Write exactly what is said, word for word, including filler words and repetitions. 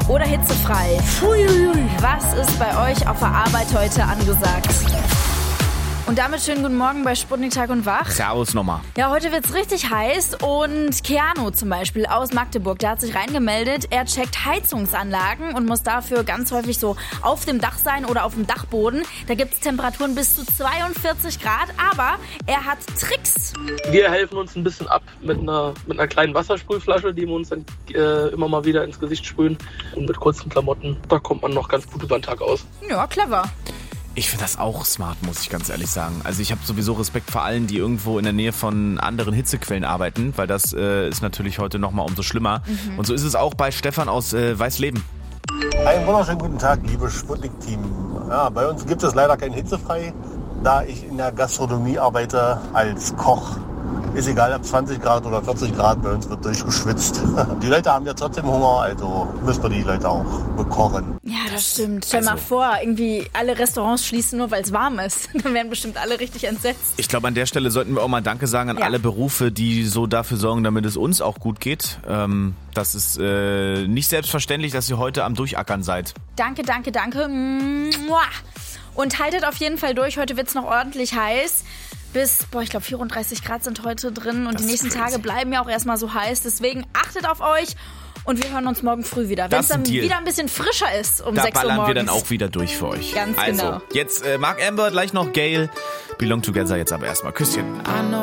oder hitzefrei? Uiuiui. Was ist bei euch auf der Arbeit heute angesagt? Und damit schönen guten Morgen bei Sputnik Tag und Wach. Servus nochmal. Ja, heute wird's richtig heiß und Keanu zum Beispiel aus Magdeburg, der hat sich reingemeldet. Er checkt Heizungsanlagen und muss dafür ganz häufig so auf dem Dach sein oder auf dem Dachboden. Da gibt's Temperaturen bis zu zweiundvierzig Grad, aber er hat Tricks. Wir helfen uns ein bisschen ab mit einer, mit einer kleinen Wassersprühflasche, die wir uns dann äh, immer mal wieder ins Gesicht sprühen. Und mit kurzen Klamotten, da kommt man noch ganz gut über den Tag aus. Ja, clever. Ich finde das auch smart, muss ich ganz ehrlich sagen. Also ich habe sowieso Respekt vor allen, die irgendwo in der Nähe von anderen Hitzequellen arbeiten, weil das äh, ist natürlich heute nochmal umso schlimmer. Mhm. Und so ist es auch bei Stefan aus äh, Weißleben. Einen wunderschönen guten Tag, liebes Sputnik-Team. Ja, bei uns gibt es leider kein Hitzefrei, da ich in der Gastronomie arbeite als Koch. Ist egal, ob zwanzig Grad oder vierzig Grad, bei uns wird durchgeschwitzt. Die Leute haben ja trotzdem Hunger, also müssen wir die Leute auch bekochen. Ja, das stimmt. Stell mal also, vor, irgendwie alle Restaurants schließen nur, weil es warm ist. Dann werden bestimmt alle richtig entsetzt. Ich glaube, an der Stelle sollten wir auch mal Danke sagen an Ja. alle Berufe, die so dafür sorgen, damit es uns auch gut geht. Ähm, das ist äh, nicht selbstverständlich, dass ihr heute am Durchackern seid. Danke, danke, danke. Mua. Und haltet auf jeden Fall durch. Heute wird's noch ordentlich heiß. Bis, boah, ich glaube vierunddreißig Grad sind heute drin. Und Das die ist nächsten crazy. Tage bleiben ja auch erstmal so heiß. Deswegen achtet auf euch. Und wir hören uns morgen früh wieder. Wenn Das es ist ein dann Deal. wieder ein bisschen frischer ist um Da sechs Uhr ballern morgens. wir dann auch wieder durch für euch. Ganz also, genau. jetzt äh, Mark Amber, gleich noch Gail. Belong Together, jetzt aber erstmal Küsschen.